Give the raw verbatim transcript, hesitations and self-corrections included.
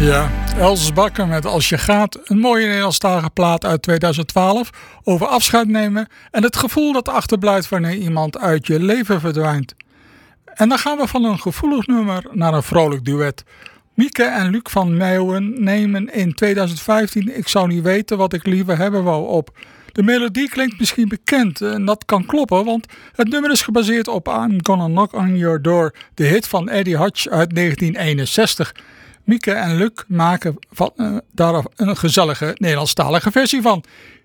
Ja, Els Bakker met Als je gaat, een mooie Nederlandstalige plaat uit tweeduizend twaalf over afscheid nemen en het gevoel dat achterblijft wanneer iemand uit je leven verdwijnt. En dan gaan we van een gevoelig nummer naar een vrolijk duet. Mieke en Luc van Meeuwen nemen in tweeduizend vijftien Ik zou niet weten wat ik liever hebben wou op. De melodie klinkt misschien bekend en dat kan kloppen, want het nummer is gebaseerd op I'm Gonna Knock on Your Door, de hit van Eddie Hodge uit negentien eenenzestig. Mieke en Luc maken van, uh, daar een gezellige Nederlandstalige versie van.